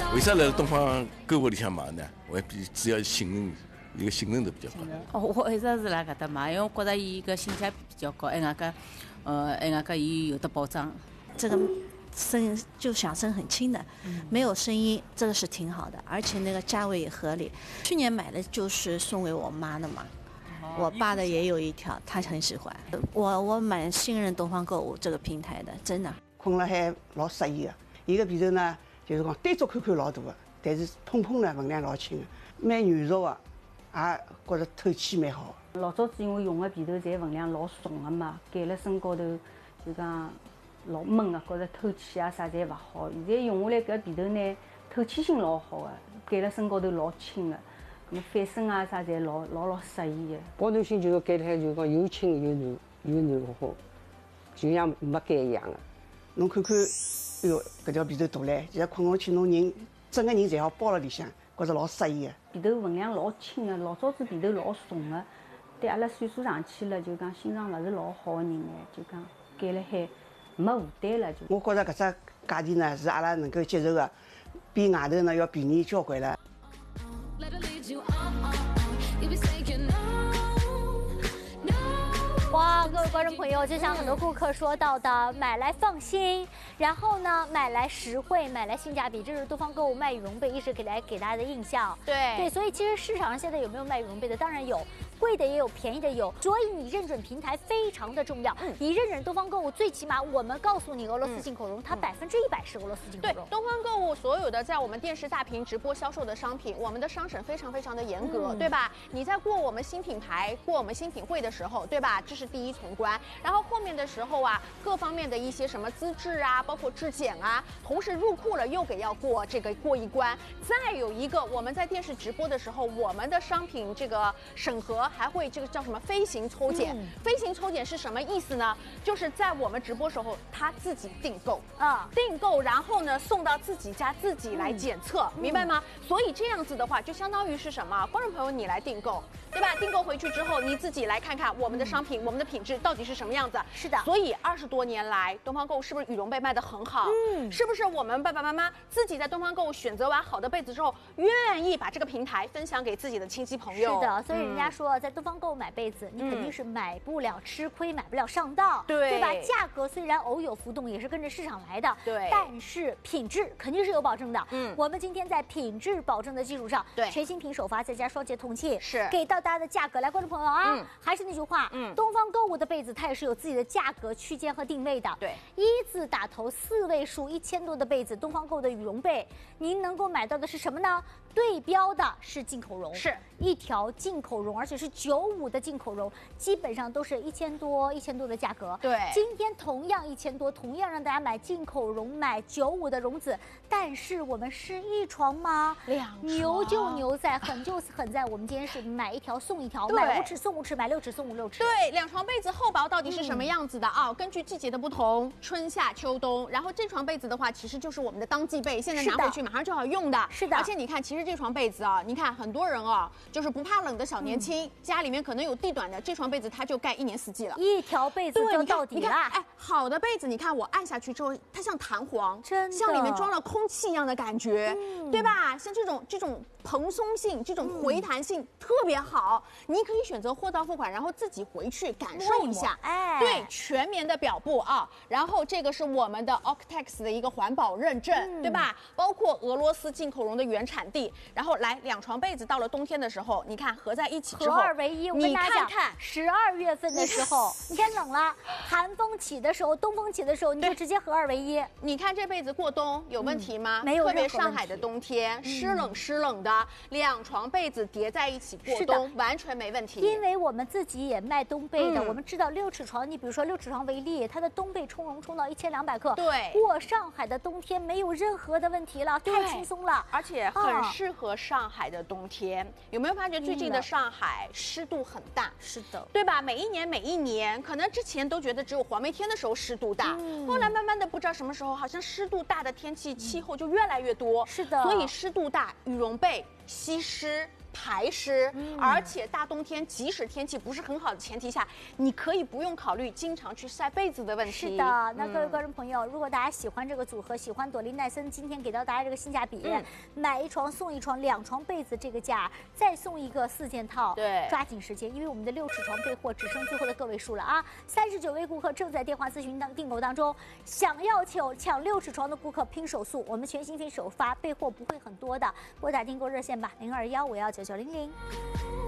为啥来东方购物里向买呢？我主要信任，一个信任度比较高。 我一直是来搿搭买，因为我觉得伊个性价比比较高，还外加伊有的保障。 这个声就响声很轻的，没有声音，这个是挺好的，而且那个价位也合理。去年买的就是送给我妈的嘛。我爸的也有一条，他很喜欢。我蛮信任东方购物这个平台的，真的。 困了还老适意的，伊个被头呢，就是讲单独看老大的，但是碰碰呢分量老轻的，蛮软熟的，也觉着透气蛮好。 老早子因为用的被头侪分量老重的嘛，盖了身高头就讲老闷的，觉着透气啊啥侪勿好。现在用下来搿被头呢，透气性老好的，盖了身高头老轻的。那翻身啊啥侪老适意的， 保暖性就是盖了海就讲又轻又软又暖和，就像没盖一样的。 侬看看，哎哟，搿条被头大唻，现在困下去，侬人整个人侪好包辣里向，觉着老适意的。 被头分量老轻的，老早子被头老重的，对阿拉岁数上去了，就讲心脏勿是老好的人呢，就讲盖了海没负担了就。 我觉着搿只价钿呢是阿拉能够接受的，比外头呢要便宜交关了。 哇，各位观众朋友，就像很多顾客说到的，买来放心，然后呢，买来实惠，买来性价比，这是东方购物卖羽绒被一直给大家的印象。对，所以其实市场上现在有没有卖羽绒被的？当然有。贵的也有，便宜的有，所以你认准平台非常的重要。你认准东方购物，最起码我们告诉你，俄罗斯进口绒，它100%是俄罗斯进口绒。 对，东方购物所有的在我们电视大屏直播销售的商品，我们的商审非常的严格，对吧？你在过我们新品牌、过我们新品会的时候，对吧？这是第一重关。然后后面的时候啊，各方面的一些什么资质啊，包括质检啊，同时入库了又要过一关。再有一个，我们在电视直播的时候，我们的商品这个审核。还会这个叫什么飞行抽检？飞行抽检是什么意思呢？就是在我们直播时候，他自己订购订购，然后呢送到自己家自己来检测，明白吗？所以这样子的话，就相当于是什么？观众朋友，你来订购，对吧？订购回去之后，你自己来看看我们的商品，我们的品质到底是什么样子。 是的。 所以20多年来，东方购物是不是羽绒被卖得很好？是不是我们爸爸妈妈自己在东方购物选择完好的被子之后，愿意把这个平台分享给自己的亲戚朋友？ 是的，所以人家说在东方购物买被子，你肯定是买不了吃亏，买不了上当，对吧？价格虽然偶有浮动，也是跟着市场来的，对，但是品质肯定是有保证的。我们今天在品质保证的基础上，对，全新品首发再加双节同气，是给到大家的价格。来，观众朋友啊，还是那句话，东方购物的被子它也是有自己的价格区间和定位的，对，一字打头4位数1000多的被子，东方购的羽绒被，您能够买到的是什么呢？对标的是进口绒，是一条进口绒，而且是95的进口绒，基本上都是1000多的价格。对，今天同样1000多，同样让大家买进口绒，买95的绒子，但是我们是一床吗？2床。牛就牛在，狠就狠在，我们今天是买一条送一条，买5尺送5尺，买6尺送5、6尺。 对，2床被子厚薄到底是什么样子的啊？根据季节的不同，春夏秋冬，然后这床被子的话，其实就是我们的当季被，现在拿回去马上就好用的。是的，而且你看，其实这床被子啊，你看很多人啊，就是不怕冷的小年轻，家里面可能有地暖的，这床被子它就盖1年4季了， 一条被子就到底了。 哎，好的被子，你看我按下去之后，它像弹簧，真的像里面装了空气一样的感觉，对吧？像这种蓬松性、这种回弹性特别好，你可以选择货到付款，然后自己回去感受一下。哎，对，全棉的表布啊，然后这个是我们的 Octex 的一个环保认证，对吧？包括俄罗斯进口绒的原产地，然后来2床被子到了冬天的时候，你看合在一起之后， 合2为1。我跟大家讲，12月份的时候天冷了，寒风起的时候，东风起的时候，你就直接合2为1。 你看这被子过冬有问题吗？ 没有， 特别上海的冬天，湿冷的，2床被子叠在一起过冬，完全没问题。 因为我们自己也卖冬被的，我们知道6尺床，你比如说6尺床为例，它的冬被充绒充到1200克，对，过上海的冬天没有任何的问题了，太轻松了， 而且很适合上海的冬天。有没有发觉最近的上海湿度很大？ 是的， 对吧？每一年，可能之前都觉得只有黄梅天的时候湿度大，后来慢慢的不知道什么时候，好像湿度大的天气气候就越来越多。是的，所以湿度大，羽绒被吸湿排湿，而且大冬天即使天气不是很好的前提下，你可以不用考虑经常去晒被子的问题。 是的，那各位观众朋友，如果大家喜欢这个组合，喜欢朵琳奈森今天给到大家这个性价比，买一床送一床，2床被子这个价，再送一个4件套， 对， 抓紧时间，因为我们的6尺床备货只剩最后的个位数了啊！39位顾客正在电话咨询订购当中，想要抢6尺床的顾客拼手速，我们全新品首发，备货不会很多的，拨打订购热线吧，0215199900。